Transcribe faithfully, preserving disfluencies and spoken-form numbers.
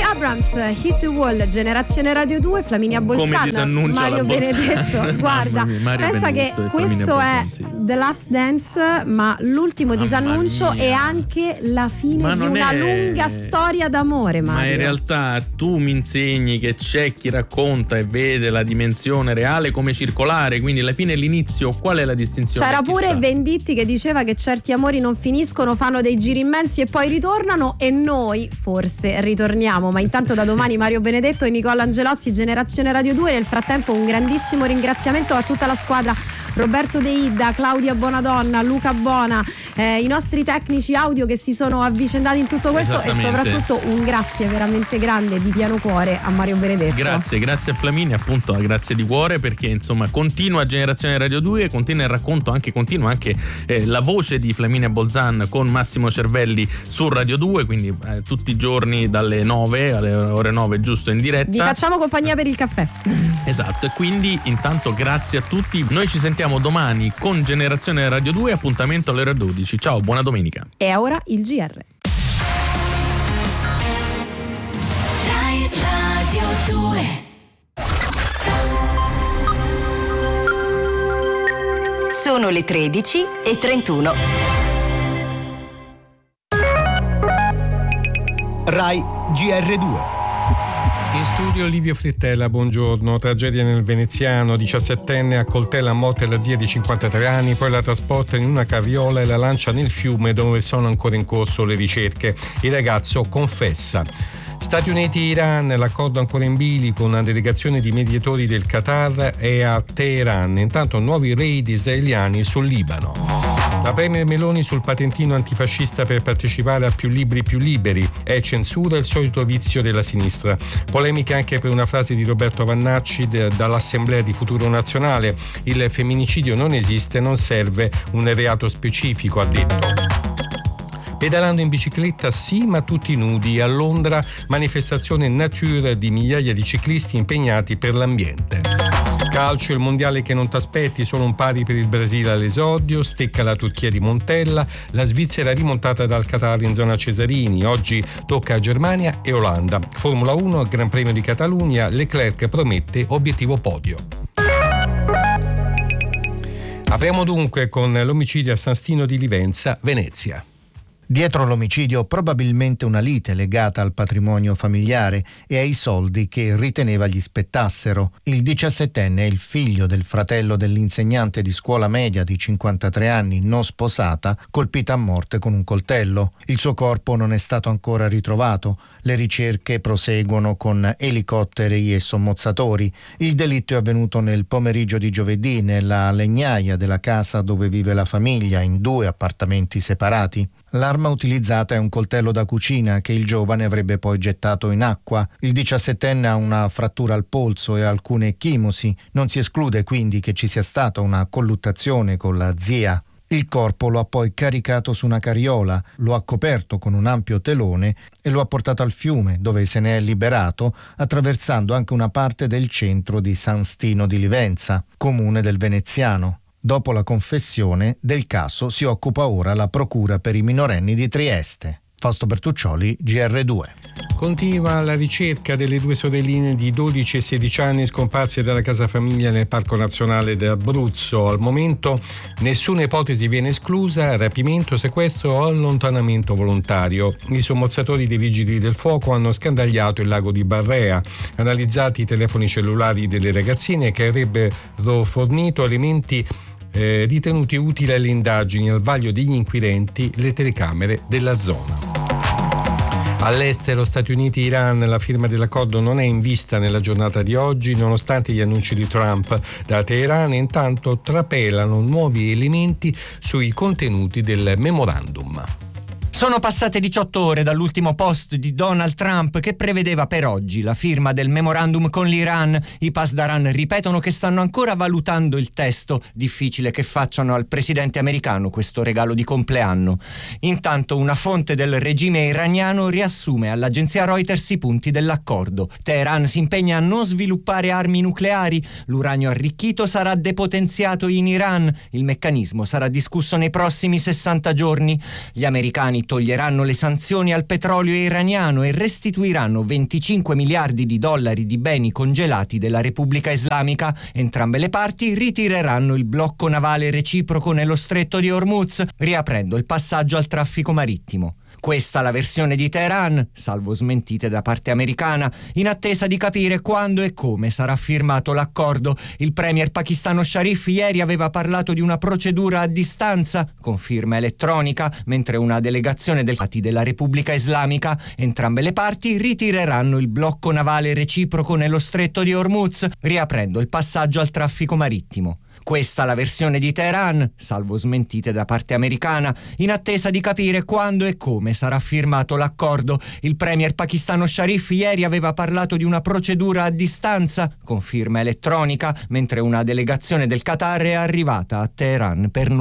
Abrams, Hit the Wall, Generazione Radio due, Flaminia Bolzan, Mario Benedetto. Guarda, Mario pensa Benedetto che questo è sì. The Last Dance, ma l'ultimo Mamma disannuncio mia. E anche la fine di una è... lunga storia d'amore, Mario. Ma in realtà tu mi insegni che c'è chi racconta e vede la dimensione reale come circolare, quindi alla fine e l'inizio qual è la distinzione? C'era Chissà. pure Venditti che diceva che certi amori non finiscono, fanno dei giri immensi e poi ritornano, e noi forse ritorniamo. Ma intanto da domani Mario Benedetto e Nicola Angelozzi, Generazione Radio due. Nel frattempo un grandissimo ringraziamento a tutta la squadra, Roberto De Ida, Claudia Bonadonna, Luca Bona, eh, i nostri tecnici audio che si sono avvicendati in tutto questo, e soprattutto un grazie veramente grande di pieno cuore a Mario Benedetto. Grazie, grazie a Flaminia, appunto, grazie di cuore, perché insomma continua Generazione Radio due, continua il racconto, anche continua anche eh, la voce di Flaminia Bolzan con Massimo Cervelli su Radio due, quindi eh, tutti i giorni dalle nove alle ore nove, giusto, in diretta. Vi facciamo compagnia per il caffè. Esatto, e quindi intanto grazie a tutti. Noi ci sentiamo domani con Generazione Radio due, appuntamento alle ore dodici. Ciao, buona domenica. E ora il G R. Rai Radio due. Sono le tredici e trentuno. Rai G R due. In studio Livio Frittella, buongiorno. Tragedia nel Veneziano, diciassettenne accoltella a morte la zia di cinquantatré anni, poi la trasporta in una carriola e la lancia nel fiume dove sono ancora in corso le ricerche. Il ragazzo confessa. Stati Uniti e Iran, l'accordo ancora in bilico, una delegazione di mediatori del Qatar è a Teheran. Intanto nuovi raid israeliani sul Libano. La premier Meloni sul patentino antifascista per partecipare a Più Libri Più Liberi. È censura il solito vizio della sinistra. Polemiche anche per una frase di Roberto Vannacci de, dall'Assemblea di Futuro Nazionale. Il femminicidio non esiste, non serve un reato specifico, ha detto. Pedalando in bicicletta sì, ma tutti nudi. A Londra manifestazione nature di migliaia di ciclisti impegnati per l'ambiente. Calcio, il mondiale che non t'aspetti, solo un pari per il Brasile all'esordio, stecca la Turchia di Montella, la Svizzera rimontata dal Qatar in zona Cesarini, oggi tocca a Germania e Olanda. Formula uno, Gran Premio di Catalogna, Leclerc promette obiettivo podio. Apriamo dunque con l'omicidio a San Stino di Livenza, Venezia. Dietro l'omicidio probabilmente una lite legata al patrimonio familiare e ai soldi che riteneva gli spettassero. Il diciassettenne è il figlio del fratello dell'insegnante di scuola media di cinquantatré anni, non sposata, colpita a morte con un coltello. Il suo corpo non è stato ancora ritrovato. Le ricerche proseguono con elicotteri e sommozzatori. Il delitto è avvenuto nel pomeriggio di giovedì nella legnaia della casa dove vive la famiglia, in due appartamenti separati. L'arma utilizzata è un coltello da cucina che il giovane avrebbe poi gettato in acqua. Il diciassettenne ha una frattura al polso e alcune chimosi. Non si esclude quindi che ci sia stata una colluttazione con la zia. Il corpo lo ha poi caricato su una carriola, lo ha coperto con un ampio telone e lo ha portato al fiume, dove se ne è liberato, attraversando anche una parte del centro di San Stino di Livenza, comune del Veneziano. Dopo la confessione del caso si occupa ora la Procura per i minorenni di Trieste. Fausto Bertuccioli, G R due. Continua la ricerca delle due sorelline di dodici e sedici anni scomparse dalla casa famiglia nel Parco Nazionale dell'Abruzzo. Al momento nessuna ipotesi viene esclusa: rapimento, sequestro o allontanamento volontario. I sommozzatori dei Vigili del Fuoco hanno scandagliato il lago di Barrea, analizzati i telefoni cellulari delle ragazzine che avrebbero fornito elementi Eh, ritenuti utili alle indagini, al vaglio degli inquirenti le telecamere della zona. All'estero, Stati Uniti e Iran, la firma dell'accordo non è in vista nella giornata di oggi, nonostante gli annunci di Trump. Da Teheran intanto trapelano nuovi elementi sui contenuti del memorandum. Sono passate diciotto ore dall'ultimo post di Donald Trump che prevedeva per oggi la firma del memorandum con l'Iran. I Pasdaran ripetono che stanno ancora valutando il testo. Difficile che facciano al presidente americano questo regalo di compleanno. Intanto una fonte del regime iraniano riassume all'agenzia Reuters i punti dell'accordo. Teheran si impegna a non sviluppare armi nucleari. L'uranio arricchito sarà depotenziato in Iran. Il meccanismo sarà discusso nei prossimi sessanta giorni. Gli americani toglieranno le sanzioni al petrolio iraniano e restituiranno venticinque miliardi di dollari di beni congelati della Repubblica Islamica. Entrambe le parti ritireranno il blocco navale reciproco nello stretto di Hormuz, riaprendo il passaggio al traffico marittimo. Questa la versione di Teheran, salvo smentite da parte americana, in attesa di capire quando e come sarà firmato l'accordo. Il premier pakistano Sharif ieri aveva parlato di una procedura a distanza, con firma elettronica, mentre una delegazione del Stati della Repubblica Islamica. Entrambe le parti ritireranno il blocco navale reciproco nello stretto di Hormuz, riaprendo il passaggio al traffico marittimo. Questa la versione di Teheran, salvo smentite da parte americana, in attesa di capire quando e come sarà firmato l'accordo. Il premier pakistano Sharif ieri aveva parlato di una procedura a distanza, con firma elettronica, mentre una delegazione del Qatar è arrivata a Teheran per